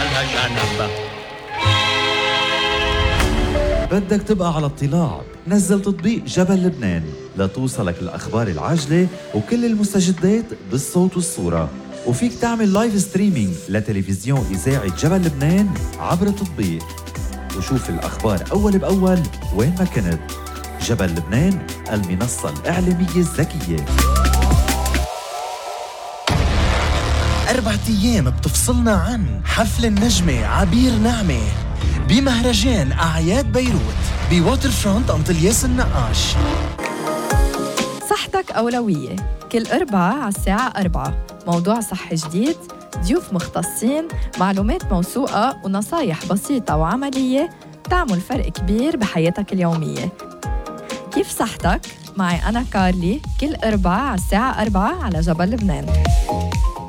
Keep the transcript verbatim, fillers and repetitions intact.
على جنب. بدك تبقى على اطلاع؟ نزل تطبيق جبل لبنان لتوصلك الأخبار العاجلة وكل المستجدات بالصوت والصورة، وفيك تعمل لايف ستريمينج لتلفزيون إذاعة جبل لبنان عبر التطبيق وشوف الأخبار أول بأول وين ما كنت. جبل لبنان، المنصة الإعلامية الذكية. أربعة أيام بتفصلنا عن حفل النجمة عبير نعمة بمهرجان أعياد بيروت بواتر فرونت أنطلياس النقاش. صحتك أولوية، كل أربعة على الساعة أربعة، موضوع صحي جديد، ضيوف مختصين، معلومات موثوقة ونصايح بسيطة وعملية تعمل فرق كبير بحياتك اليومية. كيف صحتك؟ معي أنا كارلي كل أربعة على الساعة أربعة على جبل لبنان.